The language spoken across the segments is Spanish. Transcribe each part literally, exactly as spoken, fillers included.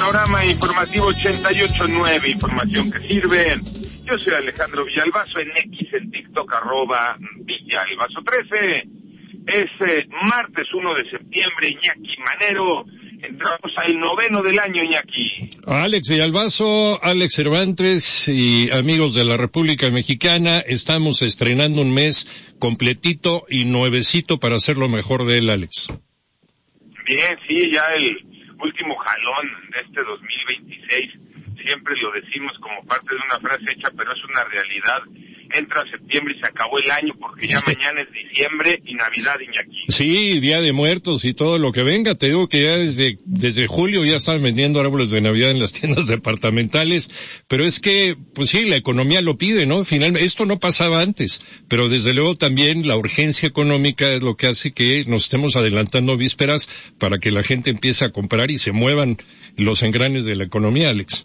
Panorama Informativo ochenta y ocho punto nueve, información que sirve. Yo soy Alejandro Villalbazo, en X, en TikTok, arroba Villalbazo trece. Es eh, martes uno de septiembre, Iñaki Manero. Entramos al noveno del año, Iñaki. Alex Villalbazo, Alex Cervantes y amigos de la República Mexicana, estamos estrenando un mes completito y nuevecito para hacer lo mejor de él, Alex. Bien, sí, ya el último jalón de este dos mil veintiséis, siempre lo decimos como parte de una frase hecha, pero es una realidad. Entra septiembre y se acabó el año, porque ya mañana es diciembre y Navidad, Iñaki. Sí, Día de Muertos y todo lo que venga. Te digo que ya desde desde julio ya están vendiendo árboles de Navidad en las tiendas departamentales, pero es que, pues sí, la economía lo pide, ¿no? Finalmente, esto no pasaba antes, pero desde luego también la urgencia económica es lo que hace que nos estemos adelantando vísperas para que la gente empiece a comprar y se muevan los engranes de la economía, Alex.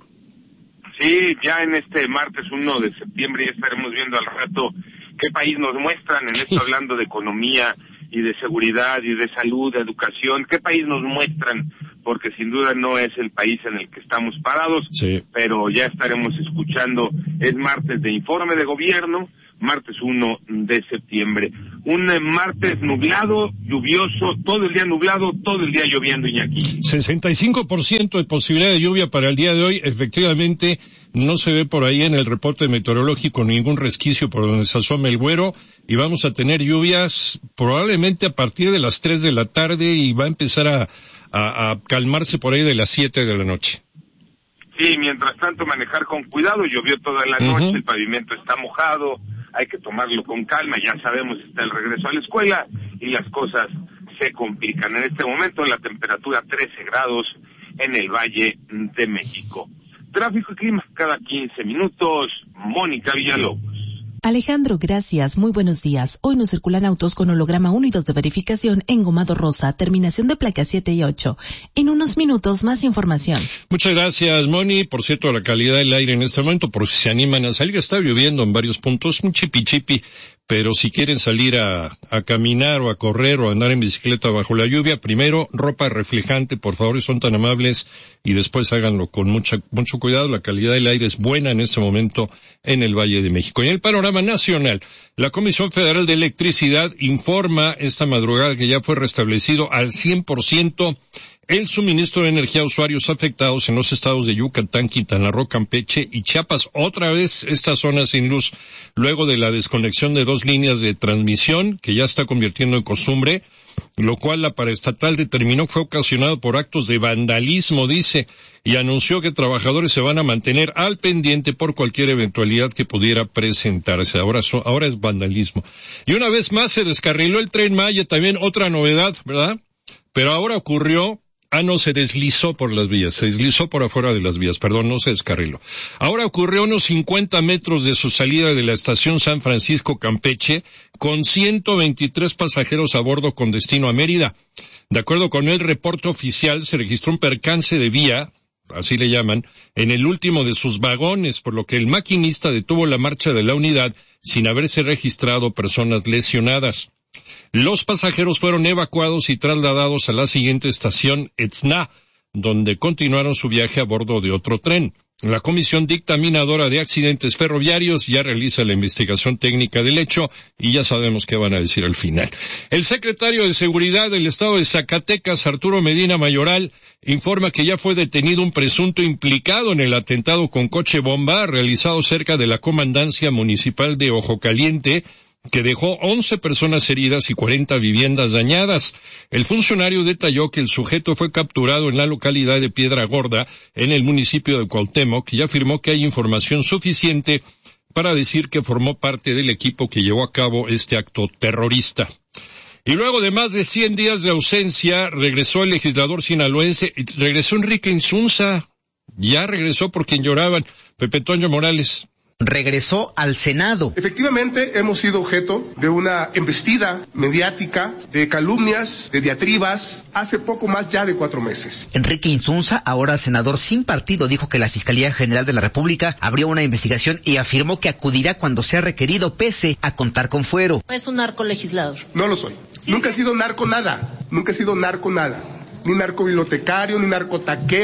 Sí, ya en este martes uno de septiembre ya estaremos viendo al rato qué país nos muestran en esto, hablando de economía y de seguridad y de salud, de educación, qué país nos muestran, porque sin duda no es el país en el que estamos parados, sí. Pero ya estaremos escuchando. Es martes de informe de gobierno, martes uno de septiembre. Un martes nublado, lluvioso, todo el día nublado, todo el día lloviendo, Iñaki. sesenta y cinco por ciento de posibilidad de lluvia para el día de hoy. Efectivamente, no se ve por ahí en el reporte meteorológico ningún resquicio por donde se asoma el güero, y vamos a tener lluvias probablemente a partir de las tres de la tarde y va a empezar a, a, a calmarse por ahí de las siete de la noche. Sí, mientras tanto manejar con cuidado. Llovió toda la noche, uh-huh. El pavimento está mojado, hay que tomarlo con calma. Ya sabemos, está el regreso a la escuela y las cosas se complican. En este momento la temperatura trece grados en el Valle de México. Tráfico y clima cada quince minutos. Mónica Villalobos. Alejandro, gracias. Muy buenos días. Hoy nos circulan autos con holograma uno y dos de verificación engomado rosa, terminación de placas siete y ocho. En unos minutos, más información. Muchas gracias, Moni. Por cierto, la calidad del aire en este momento, por si se animan a salir, está lloviendo en varios puntos, un chipi chipi, pero si quieren salir a, a caminar o a correr o a andar en bicicleta bajo la lluvia, primero, ropa reflejante, por favor, son tan amables, y después háganlo con mucha, mucho cuidado. La calidad del aire es buena en este momento en el Valle de México. Y en el panorama nacional, la Comisión Federal de Electricidad informa esta madrugada que ya fue restablecido al cien por ciento el suministro de energía a usuarios afectados en los estados de Yucatán, Quintana Roo, Campeche y Chiapas. Otra vez esta zona sin luz, luego de la desconexión de dos líneas de transmisión que ya está convirtiendo en costumbre, lo cual la paraestatal determinó fue ocasionado por actos de vandalismo, dice, y anunció que trabajadores se van a mantener al pendiente por cualquier eventualidad que pudiera presentarse. Ahora, so, ahora es vandalismo. Y una vez más se descarriló el Tren Maya, también otra novedad, ¿verdad? Pero ahora ocurrió... Ah, no, se deslizó por las vías, se deslizó por afuera de las vías, perdón, no se descarriló. Ahora ocurrió a unos cincuenta metros de su salida de la estación San Francisco Campeche, con ciento veintitrés pasajeros a bordo con destino a Mérida. De acuerdo con el reporte oficial, se registró un percance de vía, así le llaman, en el último de sus vagones, por lo que el maquinista detuvo la marcha de la unidad sin haberse registrado personas lesionadas. Los pasajeros fueron evacuados y trasladados a la siguiente estación, Etzna, donde continuaron su viaje a bordo de otro tren. La Comisión Dictaminadora de Accidentes Ferroviarios ya realiza la investigación técnica del hecho y ya sabemos qué van a decir al final. El secretario de Seguridad del Estado de Zacatecas, Arturo Medina Mayoral, informa que ya fue detenido un presunto implicado en el atentado con coche bomba realizado cerca de la Comandancia Municipal de Ojo Caliente, que dejó once personas heridas y cuarenta viviendas dañadas. El funcionario detalló que el sujeto fue capturado en la localidad de Piedra Gorda, en el municipio de Cuauhtémoc, y afirmó que hay información suficiente para decir que formó parte del equipo que llevó a cabo este acto terrorista. Y luego de más de cien días de ausencia, regresó el legislador sinaloense, regresó Enrique Insunza, ya regresó por quien lloraban, Pepe Toño Morales. Regresó al Senado. Efectivamente, hemos sido objeto de una embestida mediática, de calumnias, de diatribas, hace poco más ya de cuatro meses. Enrique Insunza, ahora senador sin partido, dijo que la Fiscalía General de la República abrió una investigación y afirmó que acudirá cuando sea requerido, pese a contar con fuero. Es un narcolegislador. No lo soy. ¿Sí? Nunca he sido narco nada. Nunca he sido narco nada. Ni narcobibliotecario, ni narcotaquero, ni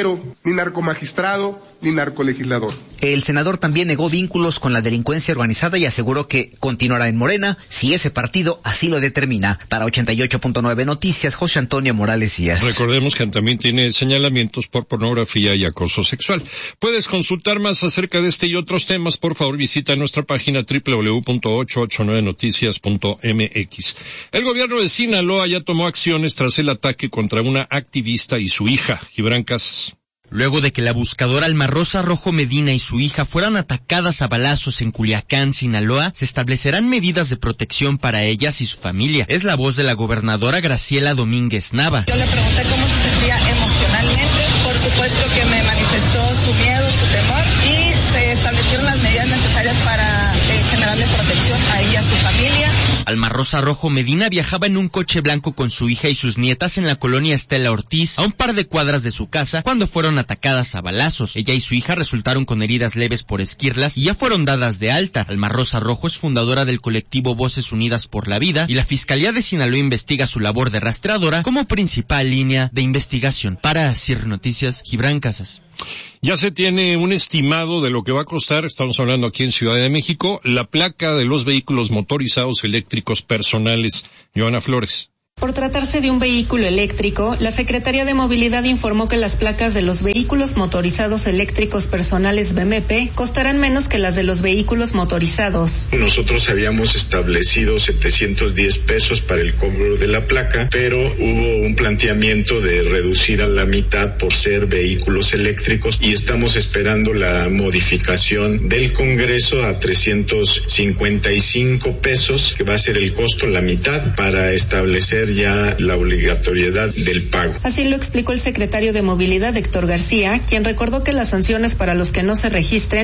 ni narcomagistrado, ni narcolegislador. El senador también negó vínculos con la delincuencia organizada y aseguró que continuará en Morena si ese partido así lo determina. Para ochenta y ocho punto nueve Noticias, José Antonio Morales Díaz. Recordemos que también tiene señalamientos por pornografía y acoso sexual. Puedes consultar más acerca de este y otros temas. Por favor, visita nuestra página doble u doble u doble u punto ochocientos ochenta y nueve noticias punto m x. El gobierno de Sinaloa ya tomó acciones tras el ataque contra una activista y su hija, Gibran Casas. Luego de que la buscadora Alma Rosa Rojo Medina y su hija fueran atacadas a balazos en Culiacán, Sinaloa, se establecerán medidas de protección para ellas y su familia. Es la voz de la gobernadora Graciela Domínguez Nava. Yo le pregunté cómo se sentía emocionalmente. Por supuesto que me manifestó su miedo, su temor, y se establecieron las medidas necesarias para eh, generarle protección a ella y a su familia. Alma Rosa Rojo Medina viajaba en un coche blanco con su hija y sus nietas en la colonia Estela Ortiz, a un par de cuadras de su casa, cuando fueron atacadas a balazos. Ella y su hija resultaron con heridas leves por esquirlas y ya fueron dadas de alta. Alma Rosa Rojo es fundadora del colectivo Voces Unidas por la Vida y la Fiscalía de Sinaloa investiga su labor de rastreadora como principal línea de investigación. Para Sir Noticias, Gibran Casas. Ya se tiene un estimado de lo que va a costar, estamos hablando aquí en Ciudad de México, la placa de los vehículos motorizados eléctricos personales. Joana Flores. Por tratarse de un vehículo eléctrico, la Secretaría de Movilidad informó que las placas de los vehículos motorizados eléctricos personales B M P costarán menos que las de los vehículos motorizados. Nosotros habíamos establecido setecientos diez pesos para el cobro de la placa, pero hubo un planteamiento de reducir a la mitad por ser vehículos eléctricos y estamos esperando la modificación del Congreso a trescientos cincuenta y cinco pesos, que va a ser el costo la mitad para establecer ya la obligatoriedad del pago. Así lo explicó el secretario de Movilidad, Héctor García, quien recordó que las sanciones para los que no se registren